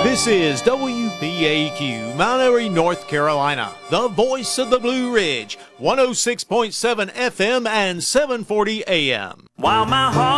This is WPAQ, Mount Airy, North Carolina, the voice of the Blue Ridge, 106.7 FM and 740 AM. While my heart